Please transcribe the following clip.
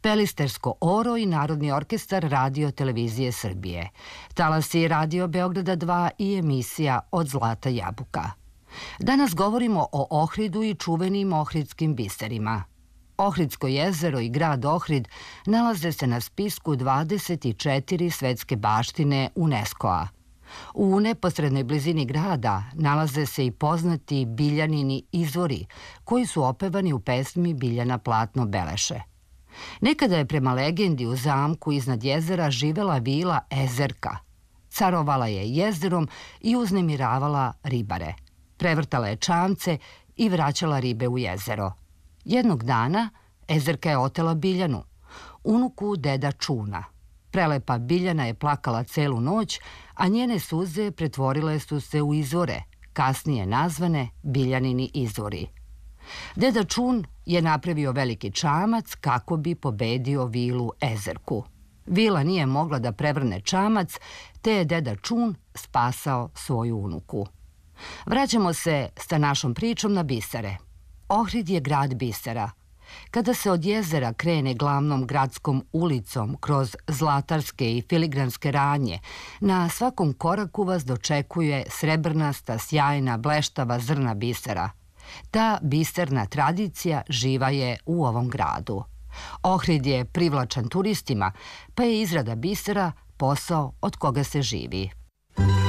Pelistersko oro i Narodni orkestar Radio televizije Srbije, talasi Radio Beograda 2 i emisija Od zlata jabuka. Danas govorimo o Ohridu i čuvenim ohridskim biserima. Ohridsko jezero i grad Ohrid nalaze se na spisku 24 svetske baštine UNESCO-a. U neposrednoj blizini grada nalaze se i poznati Biljanini izvori, koji su opevani u pesmi Biljana Platno Beleše. Nekada je prema legendi u zamku iznad jezera živela vila Ezerka. Carovala je jezerom i uznemiravala ribare. Prevrtala je čamce i vraćala ribe u jezero. Jednog dana Ezerka je otela Biljanu, unuku deda Čuna. Prelepa Biljana je plakala celu noć, a njene suze pretvorile su se u izvore, kasnije nazvane Biljanini izvori. Deda Čun je napravio veliki čamac kako bi pobedio vilu Ezerku. Vila nije mogla da prevrne čamac, te je deda Čun spasao svoju unuku. Vraćamo se sa našom pričom na bisere. Ohrid je grad bisera. Kada se od jezera krene glavnom gradskom ulicom kroz zlatarske i filigranske radnje, na svakom koraku vas dočekuje srebrnasta, sjajna, bleštava zrna bisera. Ta biserna tradicija živa je u ovom gradu. Ohrid je privlačan turistima, pa je izrada bisera posao od koga se živi.